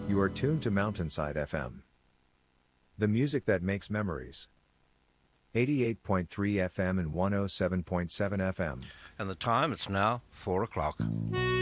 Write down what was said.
You are tuned to Mountainside FM. The music that makes memories. 88.3 FM and 107.7 FM. And the time, it's now 4 o'clock.